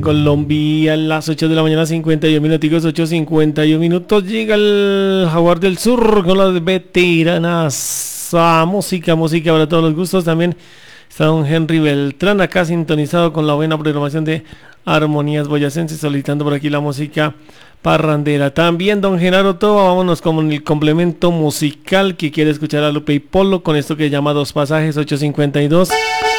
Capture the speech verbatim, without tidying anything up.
Colombia, a las ocho de la mañana, cincuenta y un minutos, ocho cincuenta y un minutos. Llega el Jaguar del Sur con las veteranas. Ah, música, música para todos los gustos. También está don Henry Beltrán acá sintonizado con la buena programación de Armonías Boyacenses, solicitando por aquí la música parrandera. También don Genaro Toba, vámonos con el complemento musical que quiere escuchar a Lupe y Polo con esto que llama Dos Pasajes, ocho cincuenta y dos.